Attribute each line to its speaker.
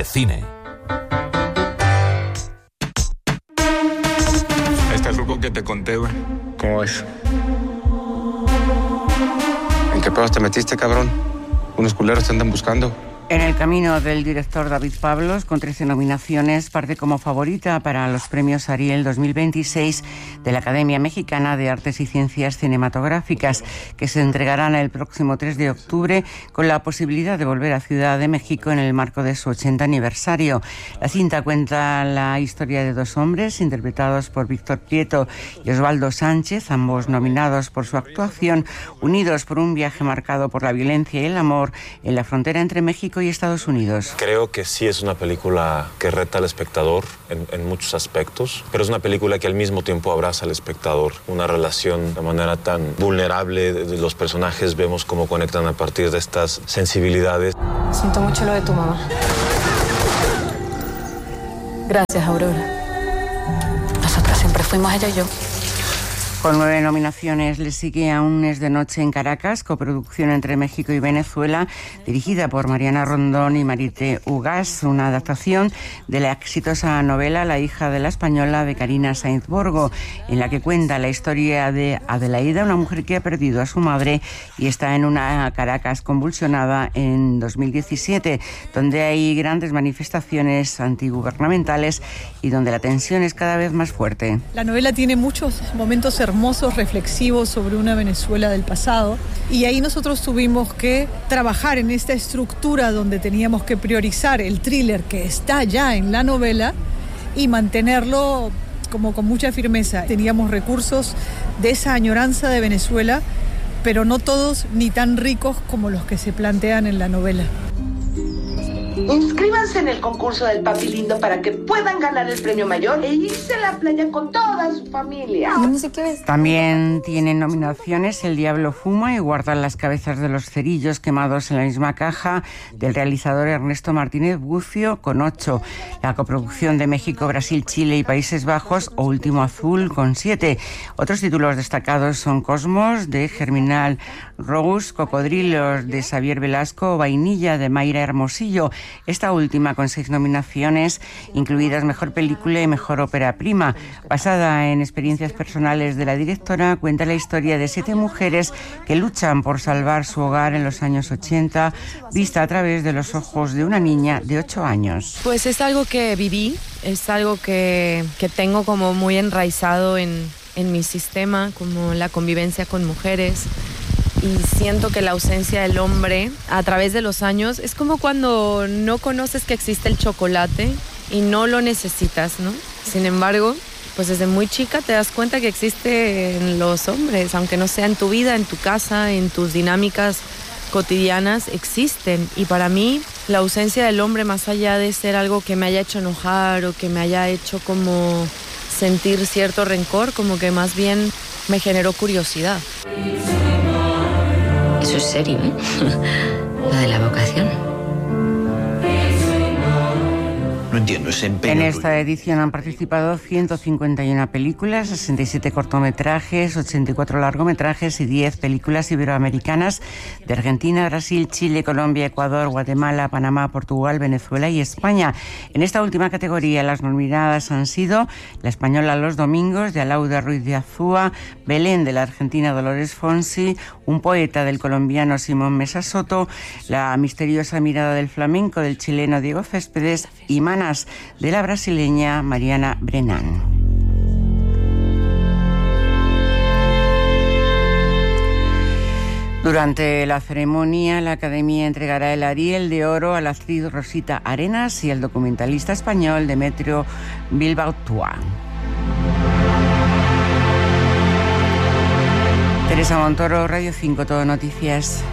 Speaker 1: de cine.
Speaker 2: Este truco que te conté, güey.
Speaker 3: ¿Cómo es? ¿En qué pedos te metiste, cabrón? Unos culeros te andan buscando.
Speaker 4: En el camino del director David Pablos, con 13 nominaciones, parte como favorita para los premios Ariel 2026 de la Academia Mexicana de Artes y Ciencias Cinematográficas, que se entregarán el próximo 3 de octubre con la posibilidad de volver a Ciudad de México en el marco de su 80 aniversario. La cinta cuenta la historia de dos hombres interpretados por Víctor Prieto y Osvaldo Sánchez, ambos nominados por su actuación, unidos por un viaje marcado por la violencia y el amor en la frontera entre México y Estados Unidos.
Speaker 5: Creo que sí es una película que reta al espectador en muchos aspectos, pero es una película que al mismo tiempo abraza al espectador. Una relación de manera tan vulnerable de los personajes, vemos cómo conectan a partir de estas sensibilidades.
Speaker 6: Siento mucho lo de tu mamá. Gracias, Aurora. Nosotras siempre fuimos ella y yo.
Speaker 4: Con 9 nominaciones le sigue Aún es de noche en Caracas, coproducción entre México y Venezuela, dirigida por Mariana Rondón y Marité Ugaz, una adaptación de la exitosa novela La hija de la española de Karina Sainz Borgo, en la que cuenta la historia de Adelaida, una mujer que ha perdido a su madre y está en una Caracas convulsionada en 2017, donde hay grandes manifestaciones antigubernamentales y donde la tensión es cada vez más fuerte.
Speaker 7: La novela tiene muchos momentos hermosos, reflexivos sobre una Venezuela del pasado, y ahí nosotros tuvimos que trabajar en esta estructura donde teníamos que priorizar el thriller que está ya en la novela y mantenerlo como con mucha firmeza. Teníamos recursos de esa añoranza de Venezuela, pero no todos ni tan ricos como los que se plantean en la novela.
Speaker 8: Inscríbanse en el concurso del Papi Lindo para que puedan ganar el premio mayor e irse a la playa con toda su familia.
Speaker 4: También tienen nominaciones El diablo fuma y Guardan las cabezas de los cerillos quemados en la misma caja, del realizador Ernesto Martínez Bucio, con 8. La coproducción de México, Brasil, Chile y Países Bajos, O Último Azul, con 7. Otros títulos destacados son Cosmos, de Germinal Rose, Cocodrilos, de Xavier Velasco, o Vainilla, de Mayra Hermosillo. Esta última con 6 nominaciones, incluidas Mejor Película y Mejor Ópera Prima. Basada en experiencias personales de la directora, cuenta la historia de 7 mujeres que luchan por salvar su hogar en los años 80, vista a través de los ojos de una niña de 8 años.
Speaker 6: Pues es algo que viví, es algo que tengo como muy enraizado en mi sistema, como la convivencia con mujeres. Y siento que la ausencia del hombre a través de los años es como cuando no conoces que existe el chocolate y no lo necesitas, ¿no? Sin embargo, pues desde muy chica te das cuenta que existen los hombres, aunque no sea en tu vida, en tu casa, en tus dinámicas cotidianas, existen. Y para mí, la ausencia del hombre, más allá de ser algo que me haya hecho enojar o que me haya hecho como sentir cierto rencor, como que más bien me generó curiosidad.
Speaker 9: Eso es serio, ¿eh? Lo de la vocación.
Speaker 1: No entiendo ese empeño.
Speaker 4: En esta edición han participado 151 películas, 67 cortometrajes, 84 largometrajes y 10 películas iberoamericanas de Argentina, Brasil, Chile, Colombia, Ecuador, Guatemala, Panamá, Portugal, Venezuela y España. En esta última categoría las nominadas han sido la española Los Domingos, de Alauda Ruiz de Azúa, Belén, de la argentina Dolores Fonsi, Un poeta, del colombiano Simón Mesa Soto, La misteriosa mirada del flamenco, del chileno Diego Céspedes, y Manas, de la brasileña Mariana Brennan. Durante la ceremonia, la Academia entregará el Ariel de Oro a la actriz Rosita Arenas y al documentalista español Demetrio Bilbao-Tua. Teresa Montoro, Radio 5, Todo Noticias.